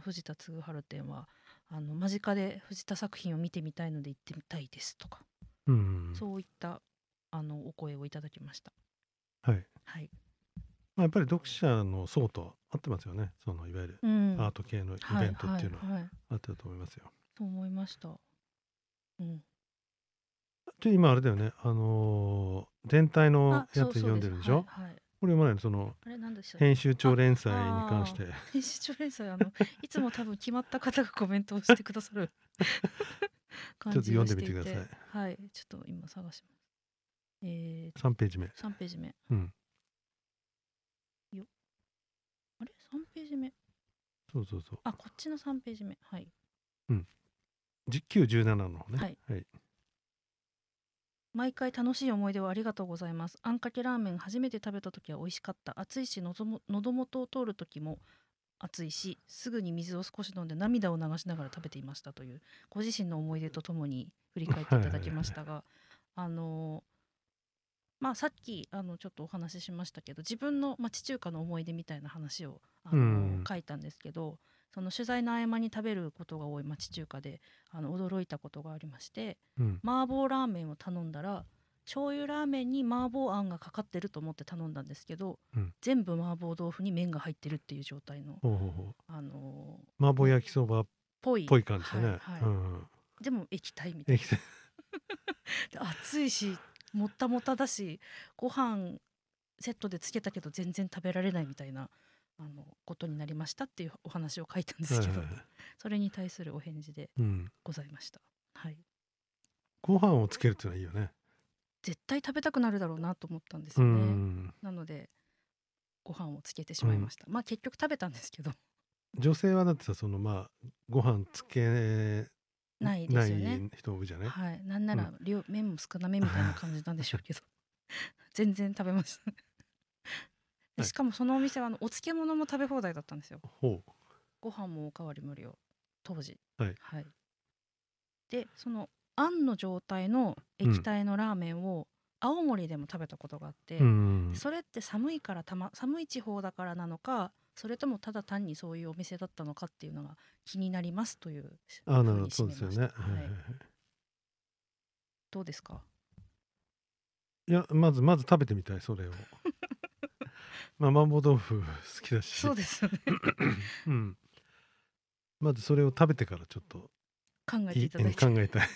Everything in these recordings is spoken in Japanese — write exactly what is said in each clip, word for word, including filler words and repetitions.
藤田嗣治展はあの間近で藤田作品を見てみたいので行ってみたいですとか、 うん、 そういったあのお声をいただきました。 はい。 はい。 まあ、やっぱり読者の層と合ってますよね。そのいわゆるうん、 アート系のイはいベントっていうのははいはい。 合ってると思いますよ。 そう思いました。うん。 で、今あれだよね。あのー全体のあ、 やつ読んそうそうです。 でるんでしょ？ はいはい。 これもね、そのあれ何でしたっ編け？あ、 集長連載に関しあてあ、編集長連載あのいつも多分決まった方がコメントをしてくださるちょっと感じを読んでしていて、 みてください。 はい、ちょっと今探します。えー、 さんページ目。 さんページ目。 うん。 よ、あれ ?さん ページ目。 そうそうそう。 あ、こっちのさんページ目。はい。 うん。きゅう、じゅうななの方ね。 はい。 はい。 毎回楽しい思い出をありがとうございます。あんかけラーメン初めて食べた時は美味しかった。暑いし喉も喉元を通る時も暑いし、すぐに水を少し飲んで涙を流しながら食べていましたというご自身の思い出とともに振り返っていただきましたが、あのまあさっきあのちょっとお話ししましたけど、自分の町中華の思い出みたいな話をあうのん。 書いたんですけど、その取材の合間に食べることが多い町中華であの驚いたことがありまして、 うん。 麻婆ラーメンを頼んだら醤油ラーメンに麻婆あんがかかってると思って頼んだんですけど、 うん。 全部麻婆豆腐に麺が入ってるっていう状態の、 ほうほうほあのう。麻婆ね、 焼きそばっぽい、 ぽい感じだね。 はいはい、 うん。 でも液体みたい液体。 な。で暑いしもったもただし、ご飯セットでつけたけど全然食べられないみたいなあのことになりましたっていうお話を書いたんですけど、 はいはいはい。 それに対するお返事でうん。 ございました。はい。 ご飯をつけるっていうのはいいよね。 絶対食べたくなるだろうなと思ったんですうよね。 ん。 なのでご飯をつけてしうん。 まいました。まあ結局食べたんですけど女性はだってさ、そのまあ、ご飯つけないでないすよね。 人多いじゃない？ はい。なんなうん。 ら量麺も少なめみたいな感じなんでしょうけど全然食べましたではい。 しかもそのお店はあのお漬物も食べ放題だったんですよ。 ほご飯もおかわり無料当時。 う。はい。 はい。でそのあんの状態の液うん。 体のラーメンを青森でも食べたことがあっうて、 ん。 それって寒いからた、ま、寒い地方だからなのか、それともただ単にそういうお店だったのかっていうのが気になりますというああ、なるほど。 ふうにそうですよね。は締めました。 いはいはい。 はい。どうですか？ いや、まずまず食べてみたい、それを。まあ、麻婆豆腐好きだし。 そうですよねうん。まずそれを食べてからちょっと、 考えていうん、 いただいて考えたい。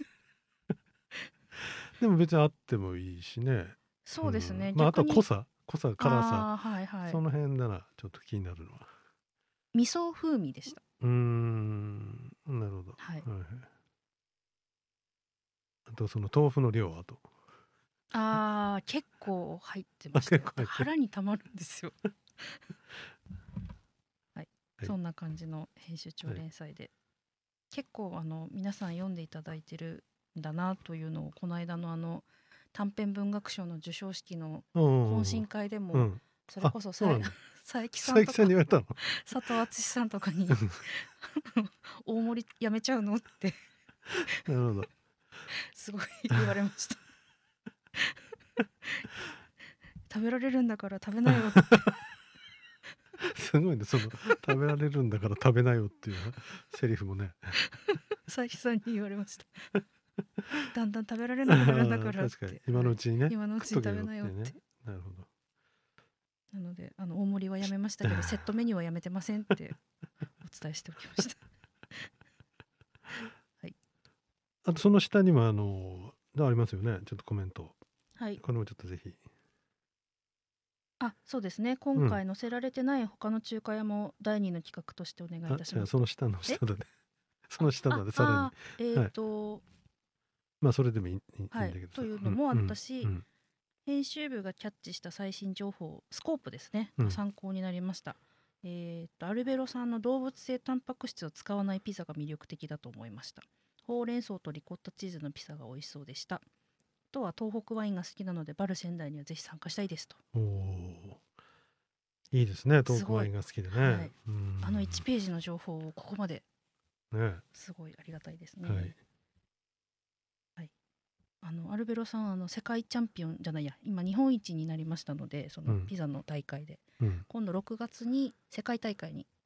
でも別にあってもいいしね。 そうですうん。 ね、 まあ、あと逆に。 は濃さ濃さ、辛さ、 ああはいはい。 その辺だな、ちょっと気になるのは。 味噌風味でした。 うーん、なるほど。 はい。 はいはい。あとその豆腐の量、あと。 ああ結構入ってまあ、 したよ。 結構入ってる。 腹にたまるんですよはい、 はい。 そんな感じの編集長はい。 連載で、結構あの皆さん読んでいただいてるんだなというのをこの間のあの短編文学賞の授賞式のうんうんうん懇親会でも、 うん。 それあ、 こそさいそうなんだ。 佐伯さ佐伯んとかさんに言われたの？ 佐藤敦さんとかに大盛りやめちゃうのってなるほど。 すごい言われました食べられるんだから食べなよってすごいね、その食べられるんだから食べなよっていうセリフもね。 佐伯さんに言われましただんだん食べられなくなるんだかああ、 らっ確かにて、 今のうちにね、 今のうちに食べ食っとけよってね。 なよって。 なるほど。 なのであの大盛りはやめましたけどセットメニューはやめてませんってお伝えしておきましたはいあとその下にもあのありますよね。ちょっとコメント。 はいこれもちょっとぜひ。 あそうですね、今うん。 回載せられてない他の中華屋もだいにの企画としてお願いいあ、じゃあたしますと。 その下のえ下だね。そあの下だあね、さらに。 あーえっ、 はい。 とまあそれでもいいいいいいはいんだけどさ。 といううんのもうんう私ん編集部がキャッチした最新情報スコープですねうん。 が参考になりました。えっとアルベロさんの動物性タンパク質を使わないピザが魅力的だと思いました。ほうれん草とリコッタチーズのピザが美味しそうでした。あとは東北ワインが好きなのでバル仙台にはぜひ参加したいですと。 おお。いいですね。トーすごい、 クワインが好きでね。 はいうん。 あのいちページの情報をここまで、 ね。 すごいありがたいですね。 はい。 はい、あのアルベロさんあの世界チャンピオンじゃないや今日本一になりましたので、そのうんピザの大会でうん。 今度ろくがつに世界大会に